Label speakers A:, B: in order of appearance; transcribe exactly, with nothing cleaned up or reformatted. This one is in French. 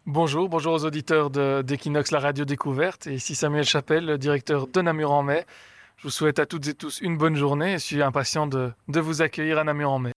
A: Bonjour, bonjour aux auditeurs de- d'Equinox, la radio découverte. Et ici Samuel Chapelle, le directeur de Namur en Mai. Je vous souhaite à toutes et tous une bonne journée et je suis impatient de, de vous accueillir à Namur en Mai.